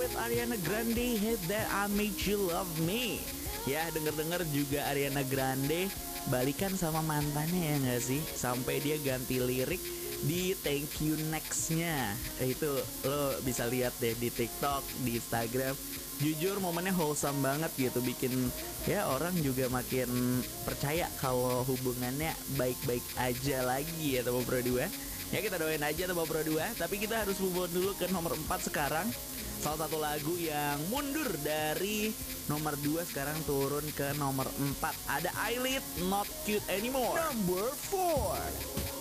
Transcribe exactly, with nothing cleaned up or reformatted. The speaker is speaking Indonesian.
with Ariana Grande, Hate That I Made You Love Me. Ya, denger-denger juga Ariana Grande balikan sama mantannya ya nggak sih? Sampai dia ganti lirik di Thank You Next-nya. Itu lo bisa lihat deh di TikTok, di Instagram. Jujur momennya wholesome banget gitu, bikin ya orang juga makin percaya kalau hubungannya baik-baik aja lagi ya Tebo Pro dua. Ya kita doain aja Tebo Pro dua. Tapi kita harus move on dulu ke nomor empat sekarang. Salah satu lagu yang mundur dari nomor dua sekarang turun ke nomor empat. Ada Eyelid, Not Cute Anymore. Number four.